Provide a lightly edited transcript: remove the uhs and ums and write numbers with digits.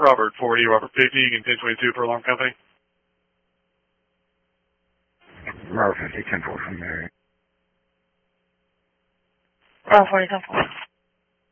Robert 40, Robert 50, you can 1022 for alarm company. Robert 50, 10-4 from Mary. Robert 40, 10-4.